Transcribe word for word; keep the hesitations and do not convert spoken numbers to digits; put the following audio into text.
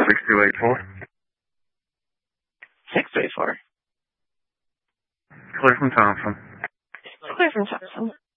six two eight four. six three four. Clear from Thompson. Clear from Thompson.